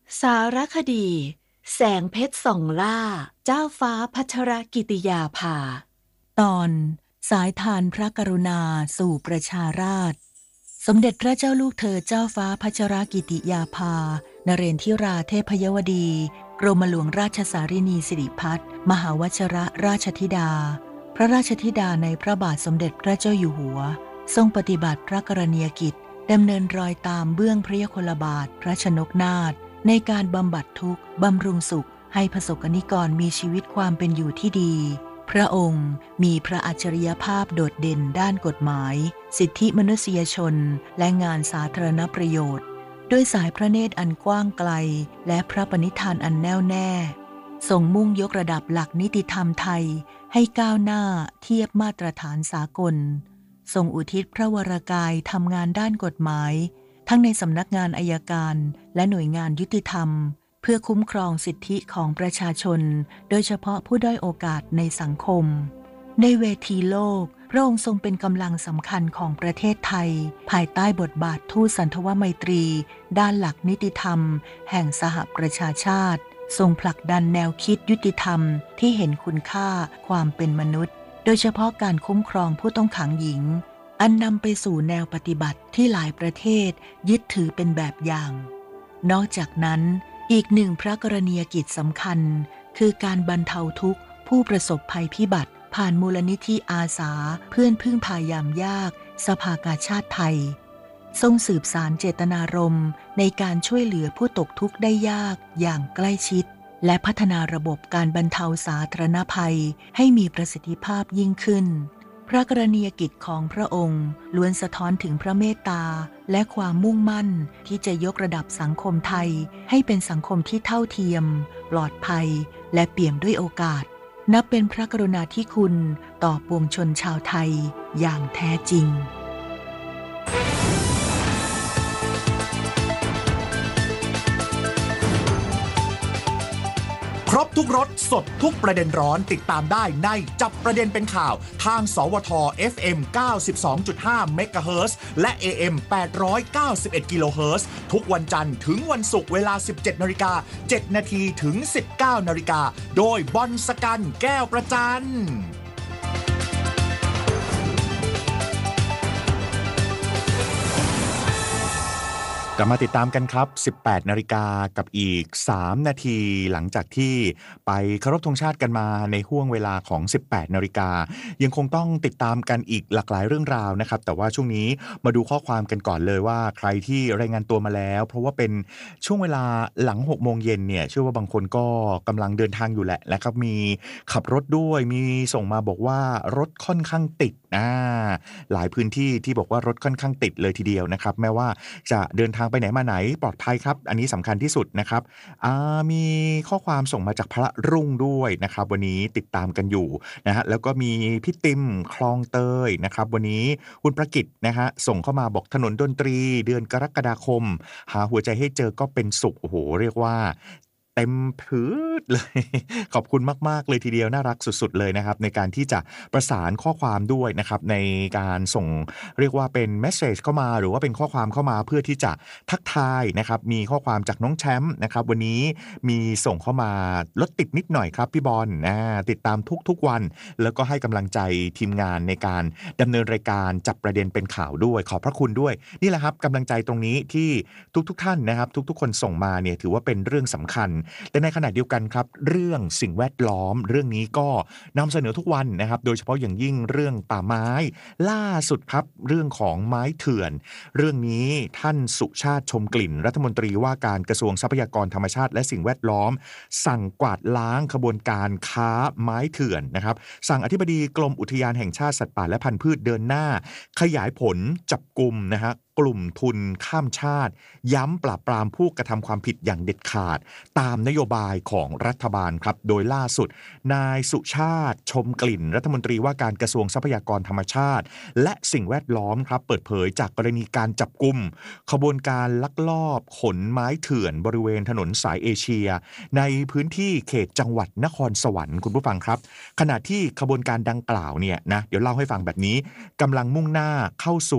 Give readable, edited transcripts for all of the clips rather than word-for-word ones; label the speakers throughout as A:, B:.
A: สารคดีแสงเพชรส่องล่าเจ้าฟ้าพัชรกิติยาภาตอนสายทานพระกรุณาสู่ประชาราษฎร์สมเด็จพระเจ้าลูกเธอเจ้าฟ้าพัชรกิติยาภานเรนทิราเทพยวดีกรมหลวงราชสารินีสิริพัฒน์มหาวชิรราชธิดาพระราชธิดาในพระบาทสมเด็จพระเจ้าอยู่หัวทรงปฏิบัติพระกรณียกิจดำเนินรอยตามเบื้องพระยุคลบาทพระชนกนาถในการบำบัดทุกข์บำรุงสุขให้ประสบกนิกรมีชีวิตความเป็นอยู่ที่ดีพระองค์มีพระอัจฉริยภาพโดดเด่นด้านกฎหมายสิทธิมนุษยชนและงานสาธารณประโยชน์ด้วยสายพระเนตรอันกว้างไกลและพระปณิธานอันแน่วแน่ทรงมุ่งยกระดับหลักนิติธรรมไทยให้ก้าวหน้าเทียบมาตรฐานสากลทรงอุทิศพระวรกายทำงานด้านกฎหมายทั้งในสำนักงานอัยการและหน่วยงานยุติธรรมเพื่อคุ้มครองสิทธิของประชาชนโดยเฉพาะผู้ด้อยโอกาสในสังคมในเวทีโลกพระองค์ทรงเป็นกำลังสำคัญของประเทศไทยภายใต้บทบาททูตสันทวไมตรีด้านหลักนิติธรรมแห่งสหประชาชาติทรงผลักดันแนวคิดยุติธรรมที่เห็นคุณค่าความเป็นมนุษย์โดยเฉพาะการคุ้มครองผู้ต้องขังหญิงอันนำไปสู่แนวปฏิบัติที่หลายประเทศยึดถือเป็นแบบอย่างนอกจากนั้นอีกหนึ่งพระกรณียกิจสำคัญคือการบรรเทาทุกข์ผู้ประสบภัยพิบัติผ่านมูลนิธิอาสาเพื่อนพึ่งพายามยากสภากาชาติไทยทรงสืบสารเจตนารมณ์ในการช่วยเหลือผู้ตกทุกข์ได้ยากอย่างใกล้ชิดและพัฒนาระบบการบรรเทาสาธารณภัยให้มีประสิทธิภาพยิ่งขึ้นพระกรณียกิจของพระองค์ล้วนสะท้อนถึงพระเมตตาและความมุ่งมั่นที่จะยกระดับสังคมไทยให้เป็นสังคมที่เท่าเทียมปลอดภัยและเปี่ยมด้วยโอกาสนับเป็นพระกรุณาธิคุณต่อปวงชนชาวไทยอย่างแท้จริง
B: ครบทุกรสสดทุกประเด็นร้อนติดตามได้ในจับประเด็นเป็นข่าวทางสวท FM 92.5 เมกะเฮิรตซ์และ AM 891 กิโลเฮิรตซ์ทุกวันจันทร์ถึงวันศุกร์เวลา 17:07 น.ถึง 19:00 น.โดยบอลสกันแก้วประจันกลับมาติดตามกันครับ 18:00 น.กับอีก 3 นาทีหลังจากที่ไปเคารพธงชาติกันมาในห้วงเวลาของ 18:00 น.ยังคงต้องติดตามกันอีกหลากหลายเรื่องราวนะครับแต่ว่าช่วงนี้มาดูข้อความกันก่อนเลยว่าใครที่รายงานตัวมาแล้วเพราะว่าเป็นช่วงเวลาหลัง 6 โมงเย็นเนี่ยเชื่อว่าบางคนก็กำลังเดินทางอยู่แหละนะครับมีขับรถด้วยมีส่งมาบอกว่ารถค่อนข้างติดหลายพื้นที่ที่บอกว่ารถค่อนข้างติดเลยทีเดียวนะครับแม้ว่าจะเดินทางไปไหนมาไหนปลอดภัยครับอันนี้สำคัญที่สุดนะครับมีข้อความส่งมาจากพระรุ่งด้วยนะครับวันนี้ติดตามกันอยู่นะฮะแล้วก็มีพี่ติมคลองเตยนะครับวันนี้คุณประกิตนะฮะส่งเข้ามาบอกถนนดนตรีเดือนกรกฎาคมหาหัวใจให้เจอก็เป็นสุขโอ้โหเรียกว่าเต็มพืชเลยขอบคุณมากๆเลยทีเดียวน่ารักสุดๆเลยนะครับในการที่จะประสานข้อความด้วยนะครับในการส่งเรียกว่าเป็นเมสเสจเข้ามาหรือว่าเป็นข้อความเข้ามาเพื่อที่จะทักทายนะครับมีข้อความจากน้องแชมป์นะครับวันนี้มีส่งเข้ามารถติดนิดหน่อยครับพี่บอลติดตามทุกๆวันแล้วก็ให้กำลังใจทีมงานในการดำเนินรายการจับประเด็นเป็นข่าวด้วยขอบพระคุณด้วยนี่แหละครับกำลังใจตรงนี้ที่ทุกท่านนะครับทุกๆคนส่งมาเนี่ยถือว่าเป็นเรื่องสำคัญแต่ในขณะเดียวกันครับเรื่องสิ่งแวดล้อมเรื่องนี้ก็นำเสนอทุกวันนะครับโดยเฉพาะอย่างยิ่งเรื่องป่าไม้ล่าสุดครับเรื่องของไม้เถื่อนเรื่องนี้ท่านสุชาติชมกลิ่นรัฐมนตรีว่าการกระทรวงทรัพยากรธรรมชาติและสิ่งแวดล้อมสั่งกวาดล้างขบวนการค้าไม้เถื่อนนะครับสั่งอธิบดีกรมอุทยานแห่งชาติสัตว์ป่าและพันธุ์พืชเดินหน้าขยายผลจับกุมนะฮะกลุ่มทุนข้ามชาติย้ำปราบปรามผู้กระทำความผิดอย่างเด็ดขาดตามนโยบายของรัฐบาลครับโดยล่าสุดนายสุชาติชมกลิ่นรัฐมนตรีว่าการกระทรวงทรัพยากรธรรมชาติและสิ่งแวดล้อมครับเปิดเผยจากกรณีการจับกุมขบวนการลักลอบขนไม้เถื่อนบริเวณถนนสายเอเชียในพื้นที่เขตจังหวัดนครสวรรค์คุณผู้ฟังครับขณะที่ขบวนการดังกล่าวเนี่ยนะเดี๋ยวเล่าให้ฟังแบบนี้กำลังมุ่งหน้าเข้าสู่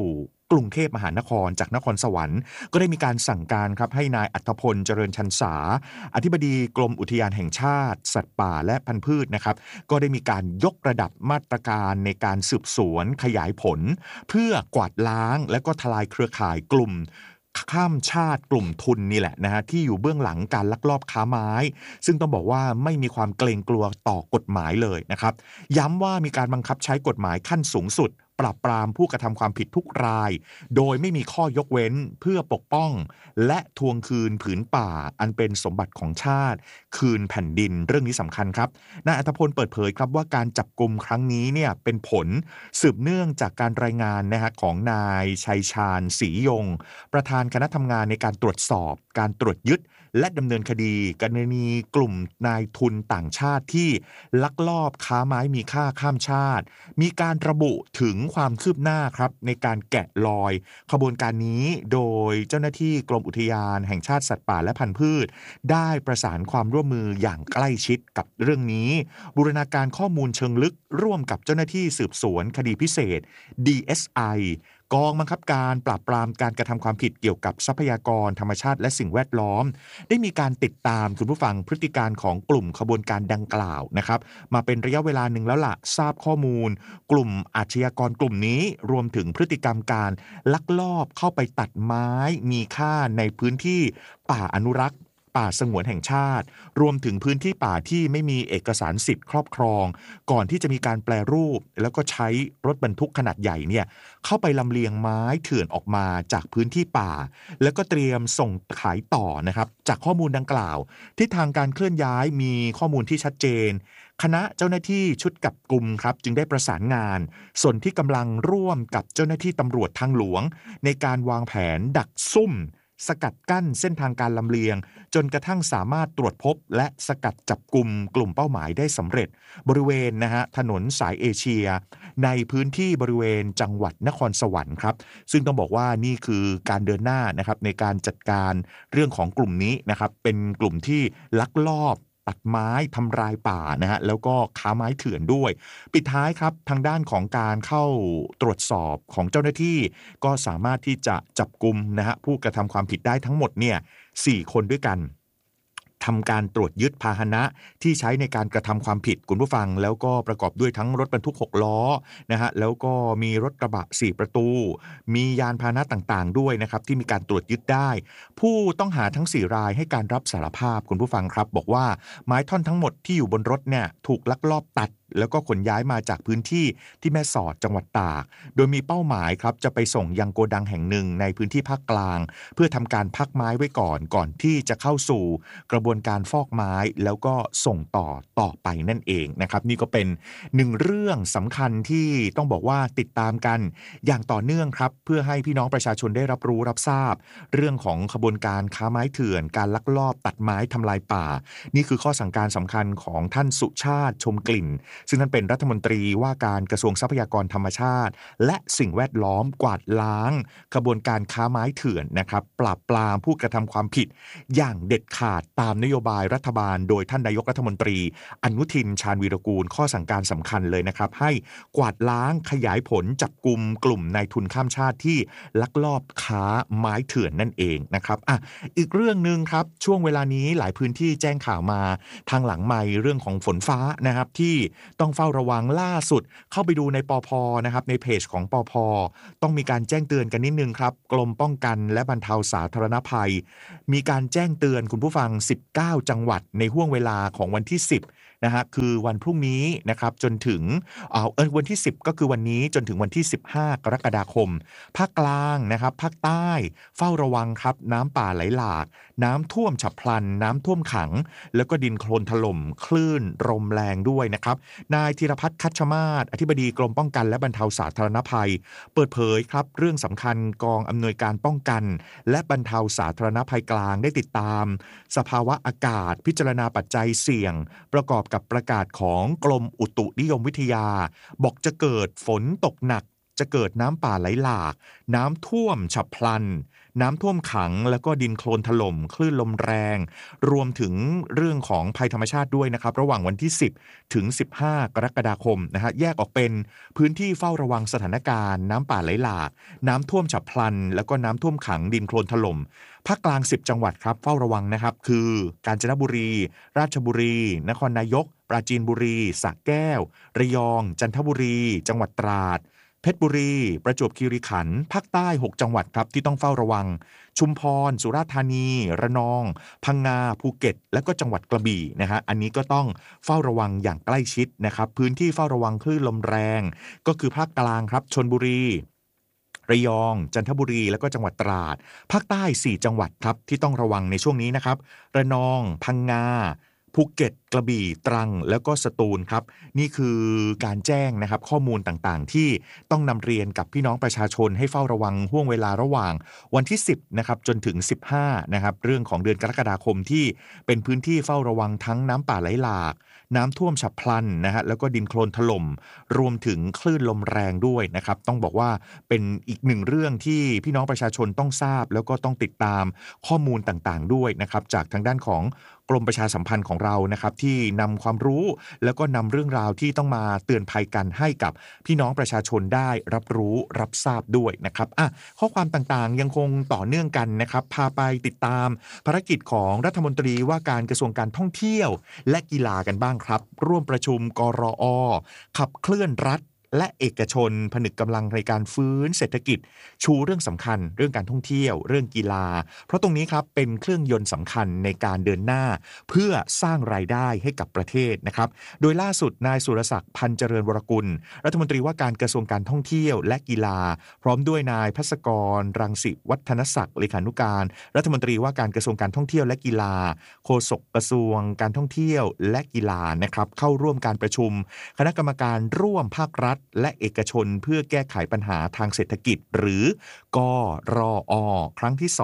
B: กรุงเทพมหานครจากนครสวรรค์ก็ได้มีการสั่งการครับให้นายอัธพลเจริญชันษาอธิบดีกรมอุทยานแห่งชาติสัตว์ป่าและพันธุ์พืชนะครับก็ได้มีการยกระดับมาตรการในการสืบสวนขยายผลเพื่อกวาดล้างและก็ทลายเครือข่ายกลุ่มข้ามชาติกลุ่มทุนนี่แหละนะฮะที่อยู่เบื้องหลังการลักลอบค้าไม้ซึ่งต้องบอกว่าไม่มีความเกรงกลัวต่อกฎหมายเลยนะครับย้ำว่ามีการบังคับใช้กฎหมายขั้นสูงสุดปราบปรามผู้กระทำความผิดทุกรายโดยไม่มีข้อยกเว้นเพื่อปกป้องและทวงคืนผืนป่าอันเป็นสมบัติของชาติคืนแผ่นดินเรื่องนี้สำคัญครับนายอัธพลเปิดเผยครับว่าการจับกุมครั้งนี้เนี่ยเป็นผลสืบเนื่องจากการรายงานนะฮะของนายชัยชาญศรียงประธานคณะทำงานในการตรวจสอบการตรวจยึดและดำเนินคดีกรณีกลุ่มนายทุนต่างชาติที่ลักลอบค้าไม้มีค่าข้ามชาติมีการระบุถึงความคืบหน้าครับในการแกะรอยขบวนการนี้โดยเจ้าหน้าที่กรมอุทยานแห่งชาติสัตว์ป่าและพันธุ์พืชได้ประสานความร่วมมืออย่างใกล้ชิดกับเรื่องนี้บูรณาการข้อมูลเชิงลึกร่วมกับเจ้าหน้าที่สืบสวนคดีพิเศษ DSIกองบังคับการปราบปรามการกระทำความผิดเกี่ยวกับทรัพยากรธรรมชาติและสิ่งแวดล้อมได้มีการติดตามคุณผู้ฟังพฤติการของกลุ่มขบวนการดังกล่าวนะครับมาเป็นระยะเวลาหนึ่งแล้วล่ะทราบข้อมูลกลุ่มอาชญากรกลุ่มนี้รวมถึงพฤติกรรมการลักลอบเข้าไปตัดไม้มีค่าในพื้นที่ป่าอนุรักษ์ป่าสงวนแห่งชาติรวมถึงพื้นที่ป่าที่ไม่มีเอกสารสิทธิ์ครอบครองก่อนที่จะมีการแปรรูปแล้วก็ใช้รถบรรทุกขนาดใหญ่เนี่ยเข้าไปลำเลียงไม้เถื่อนออกมาจากพื้นที่ป่าแล้วก็เตรียมส่งขายต่อนะครับจากข้อมูลดังกล่าวที่ทางการเคลื่อนย้ายมีข้อมูลที่ชัดเจนคณะเจ้าหน้าที่ชุดจับกุมครับจึงได้ประสานงานส่วนที่กำลังร่วมกับเจ้าหน้าที่ตำรวจทางหลวงในการวางแผนดักซุ่มสกัดกั้นเส้นทางการลำเลียงจนกระทั่งสามารถตรวจพบและสกัดจับกุมกลุ่มเป้าหมายได้สำเร็จบริเวณนะฮะถนนสายเอเชียในพื้นที่บริเวณจังหวัดนครสวรรค์ครับซึ่งต้องบอกว่านี่คือการเดินหน้านะครับในการจัดการเรื่องของกลุ่มนี้นะครับเป็นกลุ่มที่ลักลอบตัดไม้ทำลายป่านะฮะแล้วก็ค้าไม้เถื่อนด้วยปิดท้ายครับทางด้านของการเข้าตรวจสอบของเจ้าหน้าที่ก็สามารถที่จะจับกุมนะฮะผู้กระทำความผิดได้ทั้งหมดเนี่ย4 คนด้วยกันทำการตรวจยึดพาหนะที่ใช้ในการกระทำความผิดคุณผู้ฟังแล้วก็ประกอบด้วยทั้งรถบรรทุก6 ล้อนะฮะแล้วก็มีรถกระบะ4 ประตูมียานพาหนะต่างๆด้วยนะครับที่มีการตรวจยึดได้ผู้ต้องหาทั้ง4 รายให้การรับสารภาพคุณผู้ฟังครับบอกว่าไม้ท่อนทั้งหมดที่อยู่บนรถเนี่ยถูกลักลอบตัดแล้วก็ขนย้ายมาจากพื้นที่ที่แม่สอดจังหวัดตากโดยมีเป้าหมายครับจะไปส่งยังโกดังแห่งหนึ่งในพื้นที่ภาคกลางเพื่อทำการพักไม้ไว้ก่อนที่จะเข้าสู่กระบวนการฟอกไม้แล้วก็ส่งต่อไปนั่นเองนะครับนี่ก็เป็น1 เรื่องสำคัญที่ต้องบอกว่าติดตามกันอย่างต่อเนื่องครับเพื่อให้พี่น้องประชาชนได้รับรู้รับทราบเรื่องของขบวนการค้าไม้เถื่อนการลักลอบตัดไม้ทำลายป่านี่คือข้อสั่งการสำคัญของท่านสุชาติชมกลิ่นซึ่งท่านเป็นรัฐมนตรีว่าการกระทรวงทรัพยากรธรรมชาติและสิ่งแวดล้อมกวาดล้างขบวนการค้าไม้เถื่อนนะครับปราบปรามผู้กระทำความผิดอย่างเด็ดขาดตามนโยบายรัฐบาลโดยท่านนายกรัฐมนตรีอนุทินชาญวีรกูลข้อสั่งการสำคัญเลยนะครับให้กวาดล้างขยายผลจับกุมกลุ่มนายทุนข้ามชาติที่ลักลอบค้าไม้เถื่อนนั่นเองนะครับอีกเรื่องนึงครับช่วงเวลานี้หลายพื้นที่แจ้งข่าวมาทางหลังไมค์เรื่องของฝนฟ้านะครับที่ต้องเฝ้าระวังล่าสุดเข้าไปดูในปภ.นะครับในเพจของปภ.ต้องมีการแจ้งเตือนกันนิดนึงครับกรมป้องกันและบรรเทาสาธารณภัยมีการแจ้งเตือนคุณผู้ฟัง19 จังหวัดในห้วงเวลาของวันที่10นะฮะคือวันพรุ่งนี้นะครับจนถึงวันที่10ก็คือวันนี้จนถึงวันที่15 กรกฎาคมภาคกลางนะครับภาคใต้เฝ้าระวังครับน้ำป่าไหลหลากน้ำท่วมฉับพลันน้ำท่วมขังแล้วก็ดินโคลนถล่มคลื่นลมแรงด้วยนะครับนายธีรพัฒน์คัชมาศอธิบดีกรมป้องกันและบรรเทาสาธารณภัยเปิดเผยครับเรื่องสำคัญกองอำนวยการป้องกันและบรรเทาสาธารณภัยกลางได้ติดตามสภาวะอากาศพิจารณาปัจจัยเสี่ยงประกอบกับประกาศของกรมอุตุนิยมวิทยาบอกจะเกิดฝนตกหนักจะเกิดน้ำป่าไหลหลากน้ำท่วมฉับพลันน้ำท่วมขังแล้วก็ดินโคลนถล่มคลื่นลมแรงรวมถึงเรื่องของภัยธรรมชาติด้วยนะครับระหว่างวันที่10ถึง15กรกฎาคมนะฮะแยกออกเป็นพื้นที่เฝ้าระวังสถานการณ์น้ำป่าไหลหลากน้ำท่วมฉับพลันแล้วก็น้ำท่วมขังดินโคลนถล่มภาคกลาง10จังหวัดครับเฝ้าระวังนะครับคือกาญจนบุรีราชบุรีนครนายกปราจีนบุรีสระแก้วระยองจันทบุรีจังหวัดตราดเพชรบุรีประจวบคีรีขันธ์ภาคใต้6จังหวัดครับที่ต้องเฝ้าระวังชุมพรสุราษฎร์ธานีระนองพังงาภูเก็ตและก็จังหวัดกระบี่นะฮะอันนี้ก็ต้องเฝ้าระวังอย่างใกล้ชิดนะครับพื้นที่เฝ้าระวังคลื่นลมแรงก็คือภาคกลางครับชลบุรีระยองจันทบุรีแล้วก็จังหวัดตราดภาคใต้4จังหวัดครับที่ต้องระวังในช่วงนี้นะครับระนองพังงาภูเก็ตกระบี่ตรังแล้วก็สตูลครับนี่คือการแจ้งนะครับข้อมูลต่างๆที่ต้องนำเรียนกับพี่น้องประชาชนให้เฝ้าระวังห่วงเวลาระหว่างวันที่10นะครับจนถึง15นะครับเรื่องของเดือนกรกฎาคมที่เป็นพื้นที่เฝ้าระวังทั้งน้ำป่าไหลหลากน้ำท่วมฉับพลันนะฮะแล้วก็ดินโคลนถล่มรวมถึงคลื่นลมแรงด้วยนะครับต้องบอกว่าเป็นอีกหนึ่งเรื่องที่พี่น้องประชาชนต้องทราบแล้วก็ต้องติดตามข้อมูลต่างๆด้วยนะครับจากทางด้านของกรมประชาสัมพันธ์ของเรานะครับที่นำความรู้แล้วก็นำเรื่องราวที่ต้องมาเตือนภัยกันให้กับพี่น้องประชาชนได้รับรู้รับทราบด้วยนะครับข้อความต่างๆยังคงต่อเนื่องกันนะครับพาไปติดตามภารกิจของรัฐมนตรีว่าการกระทรวงการท่องเที่ยวและกีฬากันบ้างครับร่วมประชุมกรอ.ขับเคลื่อนรัฐและเอกชนผนึกกำลังในการฟื้นเศรษฐกิจชูเรื่องสำคัญเรื่องการท่องเที่ยวเรื่องกีฬาเพราะตรงนี้ครับเป็นเครื่องยนต์สำคัญในการเดินหน้าเพื่อสร้างรายได้ให้กับประเทศนะครับโดยล่าสุดนายสุรศักดิ์พันเจริญวรกุลรัฐมนตรีว่าการกระทรวงการท่องเที่ยวและกีฬาพร้อมด้วยนายภัสกรรังสิวัฒนศักดิ์เลขานุการรัฐมนตรีว่าการกระทรวงการท่องเที่ยวและกีฬาโฆษกกระทรวงการท่องเที่ยวและกีฬานะครับเข้าร่วมการประชุมคณะกรรมการร่วมภาครัฐและเอกชนเพื่อแก้ไขปัญหาทางเศรษฐกิจหรือกรอ.ครั้งที่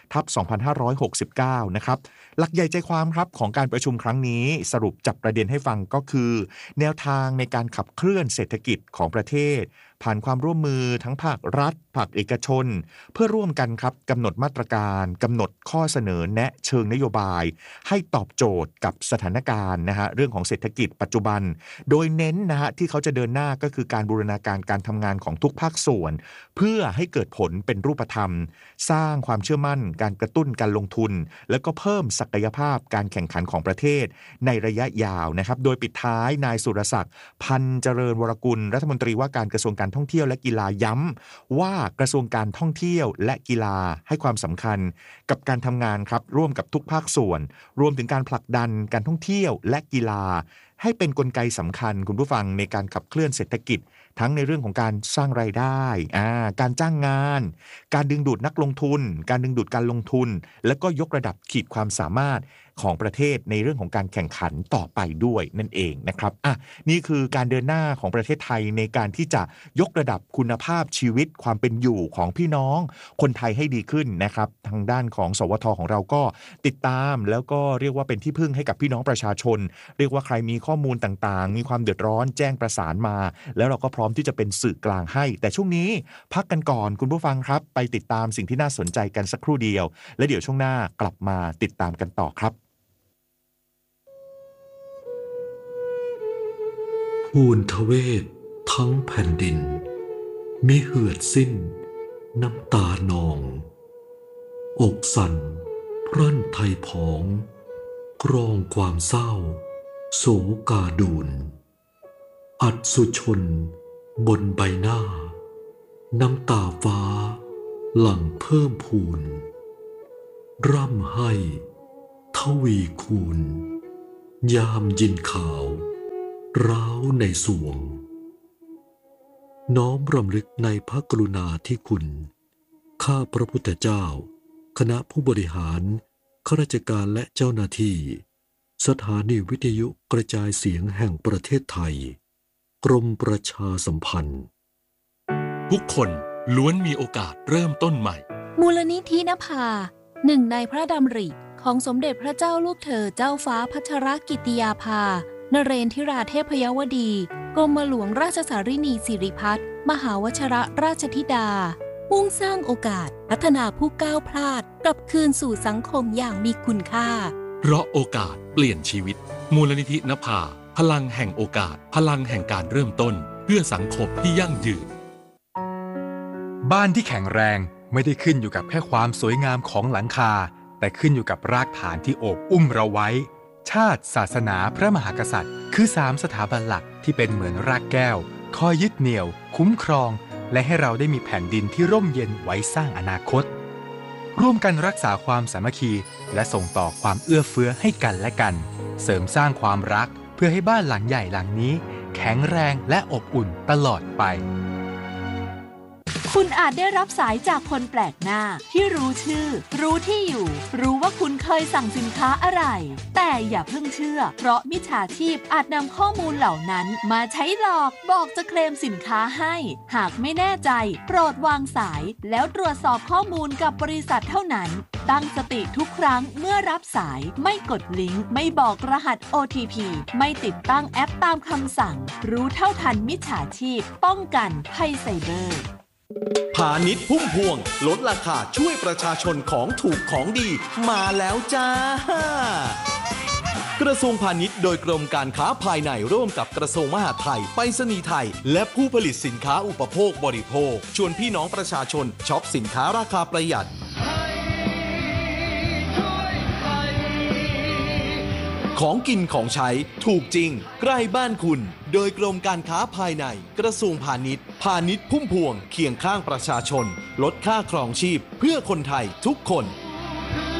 B: 2/2569นะครับหลักใหญ่ใจความครับของการประชุมครั้งนี้สรุปจับประเด็นให้ฟังก็คือแนวทางในการขับเคลื่อนเศรษฐกิจของประเทศผ่านความร่วมมือทั้งภาครัฐภาคเอกชนเพื่อร่วมกันครับกำหนดมาตรการกำหนดข้อเสนอแนะเชิงนโยบายให้ตอบโจทย์กับสถานการณ์นะฮะเรื่องของเศรษฐกิจปัจจุบันโดยเน้นนะฮะที่เขาจะเดินหน้าก็คือการบูรณาการการทำงานของทุกภาคส่วนเพื่อให้เกิดผลเป็นรูปธรรมสร้างความเชื่อมั่นการกระตุ้นการลงทุนแล้วก็เพิ่มศักยภาพการแข่งขันของประเทศในระยะยาวนะครับโดยปิดท้ายนายสุรศักดิ์พันเจริญวรกุลรัฐมนตรีว่าการกระทรวงการท่องเที่ยวและกีฬาย้ำว่ากระทรวงการท่องเที่ยวและกีฬาให้ความสำคัญกับการทำงานครับร่วมกับทุกภาคส่วนรวมถึงการผลักดันการท่องเที่ยวและกีฬาให้เป็นกลไกสำคัญคุณผู้ฟังในการขับเคลื่อนเศรษฐกิจทั้งในเรื่องของการสร้างรายได้การจ้างงานการดึงดูดนักลงทุนการดึงดูดการลงทุนแล้วก็ยกระดับขีดความสามารถของประเทศในเรื่องของการแข่งขันต่อไปด้วยนั่นเองนะครับนี่คือการเดินหน้าของประเทศไทยในการที่จะยกระดับคุณภาพชีวิตความเป็นอยู่ของพี่น้องคนไทยให้ดีขึ้นนะครับทางด้านของสวท.ของเราก็ติดตามแล้วก็เรียกว่าเป็นที่พึ่งให้กับพี่น้องประชาชนเรียกว่าใครมีข้อมูลต่างๆมีความเดือดร้อนแจ้งประสานมาแล้วเราก็พร้อมที่จะเป็นสื่อกลางให้แต่ช่วงนี้พักกันก่อนคุณผู้ฟังครับไปติดตามสิ่งที่น่าสนใจกันสักครู่เดียวและเดี๋ยวช่วงหน้ากลับมาติดตามกันต่อครับ
C: ภูนทเวศทั้งแผ่นดินมิเหือดสิ้นน้ำตานองอกสั่นพรั่นไทยผองกรองความเศร้าโศกาดูนอัดสุชนบนใบหน้าน้ำตาฟ้าหลั่งเพิ่มพูนร่ำให้ทวีคูณยามยินข่าวร้าวในสวงน้อมรำลึกในพระกรุณาธิคุณข้าพระพุทธเจ้าคณะผู้บริหารข้าราชการและเจ้าหน้าที่สถานีวิทยุกระจายเสียงแห่งประเทศไทยกรมประชาสัมพันธ์
D: ทุกคนล้วนมีโอกาสเริ่มต้นใหม่
E: มูลนิธินภาหนึ่งในพระดำริของสมเด็จพระเจ้าลูกเธอเจ้าฟ้าพัชรกิติยาภานเรนทิราเทพยวดีกรมหลวงราชสารินีสิริพัฒน์มหาวชรราชธิดามุ่งสร้างโอกาสพัฒนาผู้ก้าวพลาดกลับคืนสู่สังคมอย่างมีคุณค่า
D: เพราะโอกาสเปลี่ยนชีวิตมูลนิธินภาพลังแห่งโอกาสพลังแห่งการเริ่มต้นเพื่อสังคมที่ยั่งยืน
F: บ้านที่แข็งแรงไม่ได้ขึ้นอยู่กับแค่ความสวยงามของหลังคาแต่ขึ้นอยู่กับรากฐานที่โอบอุ้มเราไว้ชาติศาสนาพระมหากษัตริย์คือ3สถาบันหลักที่เป็นเหมือนรากแก้วคอยยึดเหนี่ยวคุ้มครองและให้เราได้มีแผ่นดินที่ร่มเย็นไว้สร้างอนาคตร่วมกันรักษาความสามัคคีและส่งต่อความเอื้อเฟื้อให้กันและกันเสริมสร้างความรักเพื่อให้บ้านหลังใหญ่หลังนี้แข็งแรงและอบอุ่นตลอดไป
A: คุณอาจได้รับสายจากคนแปลกหน้าที่รู้ชื่อรู้ที่อยู่รู้ว่าคุณเคยสั่งสินค้าอะไรแต่อย่าเพิ่งเชื่อเพราะมิจฉาชีพอาจนำข้อมูลเหล่านั้นมาใช้หลอกบอกจะเคลมสินค้าให้หากไม่แน่ใจโปรดวางสายแล้วตรวจสอบข้อมูลกับบริษัทเท่านั้นตั้งสติทุกครั้งเมื่อรับสายไม่กดลิงก์ไม่บอกรหัส OTP ไม่ติดตั้งแอปตามคำสั่งรู้เท่าทันมิจฉาชีพป้องกันภัยไซเบอร์
G: พาณิชย์พุ่มพวงลดราคาช่วยประชาชนของถูกของดีมาแล้วจ้ากระทรวงพาณิชย์โดยกรมการค้าภายในร่วมกับกระทรวงมหาดไทยไปรษณีย์ไทยและผู้ผลิตสินค้าอุปโภคบริโภคชวนพี่น้องประชาชนช็อปสินค้าราคาประหยัดของกินของใช้ถูกจริงใกล้บ้านคุณโดยกรมการค้าภายในกระทรวงพาณิชย์พุ่มพวงเคียงข้างประชาชนลดค่าครองชีพเพื่อคนไทยทุกคน